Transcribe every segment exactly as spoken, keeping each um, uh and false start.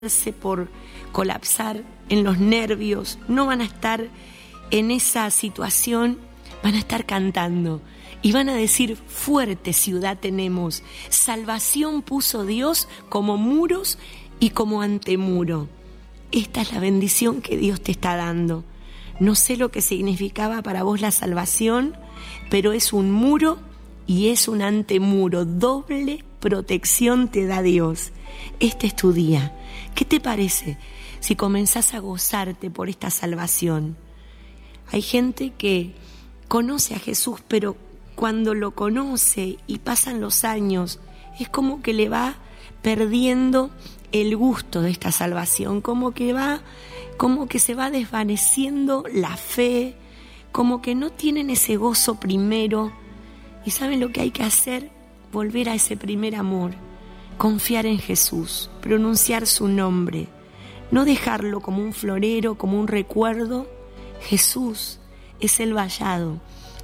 por colapsar en los nervios, no van a estar en esa situación, van a estar cantando y van a decir: fuerte ciudad tenemos, salvación puso Dios como muros y como antemuro. Esta es la bendición que Dios te está dando. No sé lo que significaba para vos la salvación, pero es un muro y es un antemuro. Doble protección te da Dios. Este es tu día. ¿Qué te parece si comenzás a gozarte por esta salvación? Hay gente que conoce a Jesús, pero cuando lo conoce y pasan los años, es como que le va perdiendo el gusto de esta salvación, como que va, como que se va desvaneciendo la fe, como que no tienen ese gozo primero. ¿Y saben lo que hay que hacer? Volver a ese primer amor. Confiar en Jesús, pronunciar su nombre, no dejarlo como un florero, como un recuerdo. Jesús es el vallado,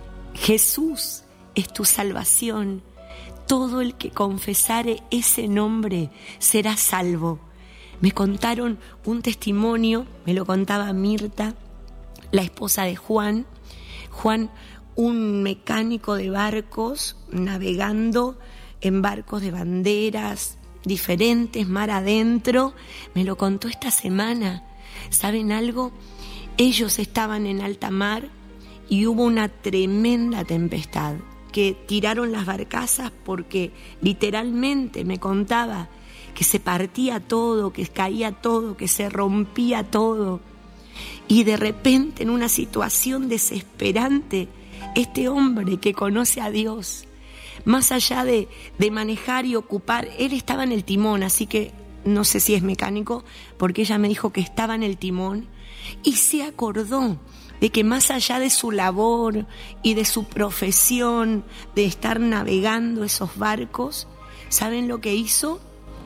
Jesús es tu salvación. Todo el que confesare ese nombre será salvo. Me contaron un testimonio, me lo contaba Mirta, la esposa de Juan. Juan, un mecánico de barcos, navegando en barcos de banderas diferentes, mar adentro, me lo contó esta semana. ¿Saben algo? Ellos estaban en alta mar y hubo una tremenda tempestad, que tiraron las barcazas porque literalmente me contaba que se partía todo, que caía todo, que se rompía todo. Y de repente, en una situación desesperante, este hombre que conoce a Dios, más allá de, de manejar y ocupar, él estaba en el timón, así que no sé si es mecánico, porque ella me dijo que estaba en el timón, y se acordó de que más allá de su labor y de su profesión, de estar navegando esos barcos, ¿saben lo que hizo?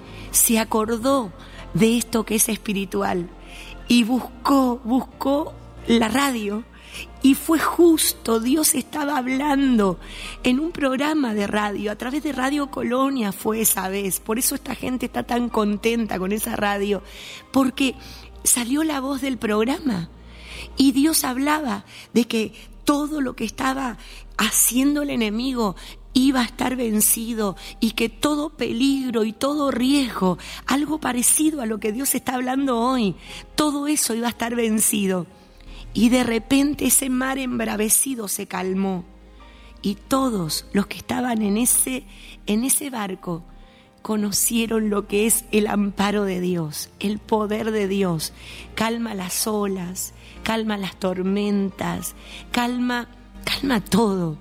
Se acordó de esto que es espiritual y buscó, buscó la radio. Y fue justo, Dios estaba hablando en un programa de radio, a través de Radio Colonia fue esa vez. Por eso esta gente está tan contenta con esa radio, porque salió la voz del programa y Dios hablaba de que todo lo que estaba haciendo el enemigo iba a estar vencido, y que todo peligro y todo riesgo, algo parecido a lo que Dios está hablando hoy, todo eso iba a estar vencido. Y de repente ese mar embravecido se calmó y todos los que estaban en ese, en ese barco conocieron lo que es el amparo de Dios, el poder de Dios. Calma las olas, calma las tormentas, calma, calma todo.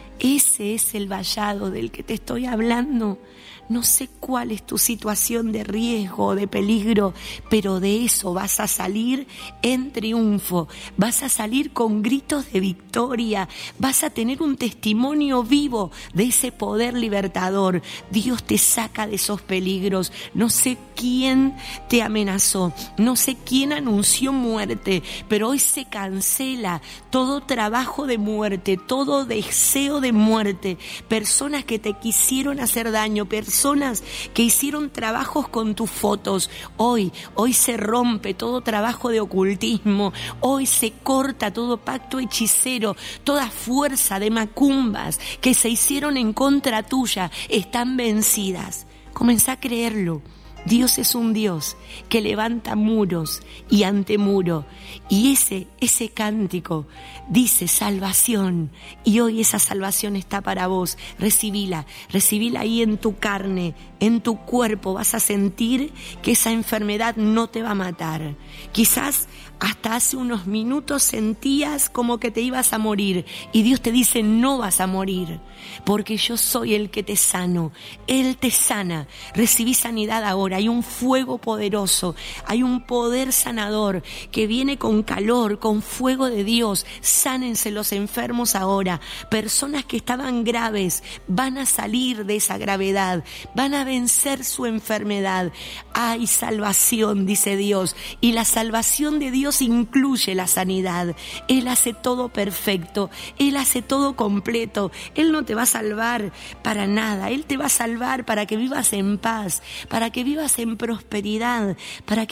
Ese es el vallado del que te estoy hablando. No sé cuál es tu situación de riesgo o de peligro, pero de eso vas a salir en triunfo, vas a salir con gritos de victoria, vas a tener un testimonio vivo de ese poder libertador. Dios te saca de esos peligros. No sé quién te amenazó, no sé quién anunció muerte, pero hoy se cancela todo trabajo de muerte, todo deseo de muerte, personas que te quisieron hacer daño, personas Personas que hicieron trabajos con tus fotos. Hoy, hoy se rompe todo trabajo de ocultismo. Hoy se corta todo pacto hechicero. Toda fuerza de macumbas que se hicieron en contra tuya están vencidas. Comenzá a creerlo. Dios es un Dios que levanta muros y antemuro. Y ese, ese cántico dice salvación. Y hoy esa salvación está para vos. Recibila, recibila ahí en tu carne, en tu cuerpo. Vas a sentir que esa enfermedad no te va a matar. Quizás hasta hace unos minutos sentías como que te ibas a morir. Y Dios te dice: no vas a morir, porque yo soy el que te sano. Él te sana. Recibí sanidad ahora. Hay un fuego poderoso, hay un poder sanador que viene con calor, con fuego de Dios. Sánense los enfermos ahora. Personas que estaban graves van a salir de esa gravedad, van a vencer su enfermedad. Hay salvación, dice Dios, y la salvación de Dios incluye la sanidad. Él hace todo perfecto, Él hace todo completo. Él no te va a salvar para nada, Él te va a salvar para que vivas en paz, para que vivas vivas en prosperidad, para